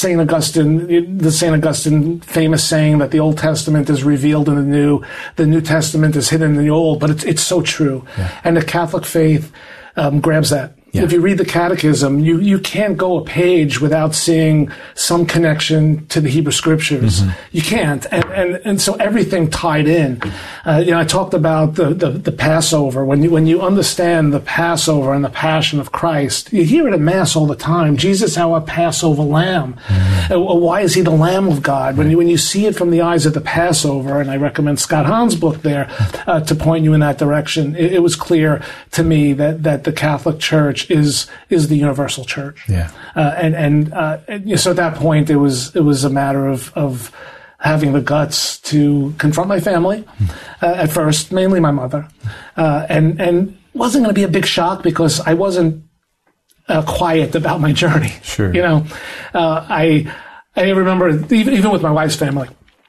St. Augustine famous saying that the Old Testament is revealed in the New Testament is hidden in the Old, but it's so true. Yeah. And the Catholic faith grabs that. Yeah. If you read the Catechism, you can't go a page without seeing some connection to the Hebrew Scriptures. Mm-hmm. You can't, and so everything tied in. I talked about the Passover. When you understand the Passover and the Passion of Christ, you hear it at Mass all the time. Jesus, our Passover Lamb. Mm-hmm. Why is he the Lamb of God? When you see it from the eyes of the Passover, and I recommend Scott Hahn's book there to point you in that direction. It was clear to me that the Catholic Church is the universal church. Yeah. So at that point it was a matter of having the guts to confront my family, at first, mainly my mother. And wasn't going to be a big shock because I wasn't quiet about my journey. Sure. I remember even with my wife's family,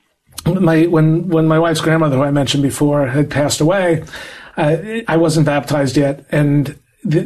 when my wife's grandmother, who I mentioned before, had passed away, I wasn't baptized yet, and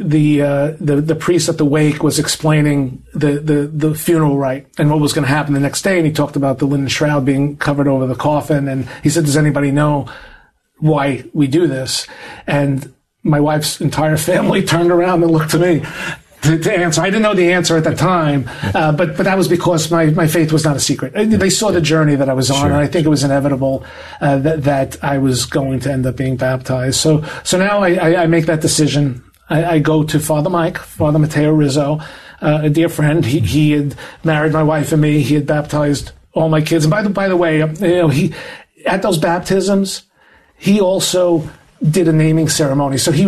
the priest at the wake was explaining the funeral rite and what was going to happen the next day, and he talked about the linen shroud being covered over the coffin, and he said, "Does anybody know why we do this?" And my wife's entire family turned around and looked to me to answer. I didn't know the answer at the time, but that was because my faith was not a secret. They saw the journey that I was on, and I think it was inevitable that I was going to end up being baptized. So now I make that decision. I go to Father Matteo Rizzo, a dear friend. He had married my wife and me. He had baptized all my kids. And by the way, he at those baptisms, he also did a naming ceremony. So he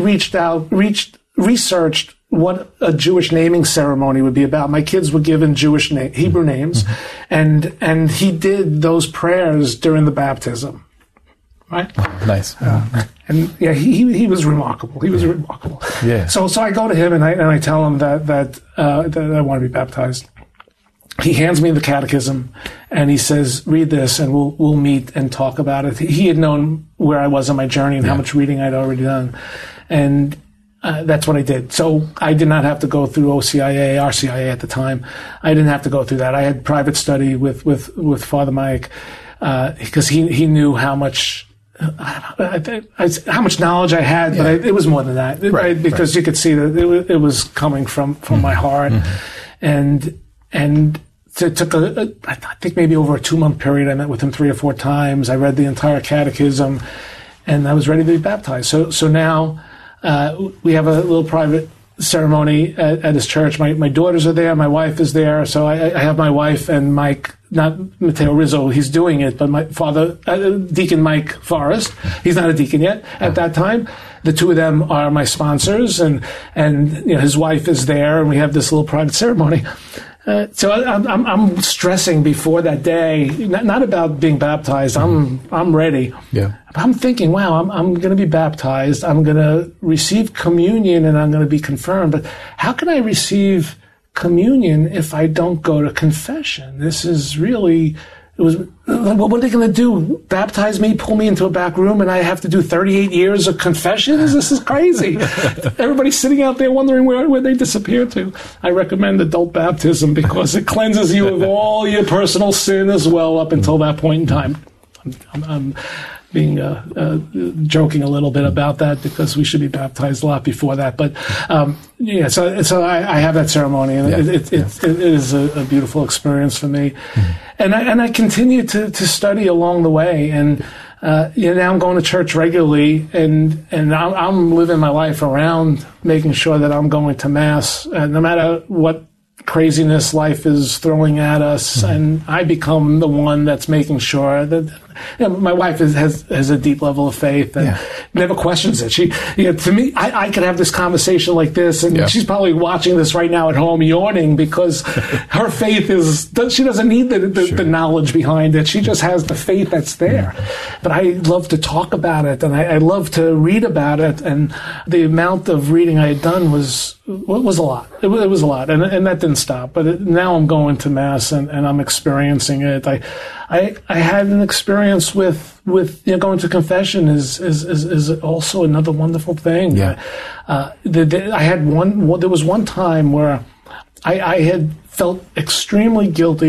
researched what a Jewish naming ceremony would be about. My kids were given Jewish Hebrew names, and he did those prayers during the baptism. Right? Nice. And yeah, he was remarkable. He was remarkable. Yeah. So I go to him and I tell him that I want to be baptized. He hands me the catechism and he says, "Read this and we'll meet and talk about it." He had known where I was on my journey and how much reading I'd already done. And that's what I did. So I did not have to go through OCIA, RCIA at the time. I didn't have to go through that. I had private study with Father Mike, because he knew how much knowledge I had, but it was more than that, right? Because you could see that it was coming from my heart, and it took I think maybe over a 2-month period. I met with him 3 or 4 times. I read the entire catechism, and I was ready to be baptized. So now we have a little private ceremony at his church. My daughters are there. My wife is there. So I have my wife and Mike. Not Matteo Rizzo, he's doing it, but my father, Deacon Mike Forrest, he's not a deacon yet at that time. The two of them are my sponsors, and his wife is there, and we have this little private ceremony. So I'm stressing before that day, not about being baptized. I'm ready. Yeah. I'm thinking, wow, I'm going to be baptized. I'm going to receive communion, and I'm going to be confirmed. But how can I receive communion if I don't go to confession? This is really, what are they going to do? Baptize me, pull me into a back room, and I have to do 38 years of confessions? This is crazy. Everybody's sitting out there wondering where they disappeared to. I recommend adult baptism because it cleanses you of all your personal sin as well up until that point in time. I'm being joking a little bit about that because we should be baptized a lot before that. But so I have that ceremony, and it is a beautiful experience for me. And I continue to study along the way, and now I'm going to church regularly, and I'm living my life around making sure that I'm going to Mass, no matter what craziness life is throwing at us, and I become the one that's making sure that my wife has a deep level of faith and never questions it. She, to me, I could have this conversation like this, and she's probably watching this right now at home, yawning because her faith she doesn't need the knowledge behind it. She just has the faith that's there. But I love to talk about it, and I love to read about it, and the amount of reading I had done was a lot. It was a lot, and that didn't stop. But now I'm going to Mass, and I'm experiencing it. I had an experience with going to confession is also another wonderful thing. Yeah. There was one time where I had felt extremely guilty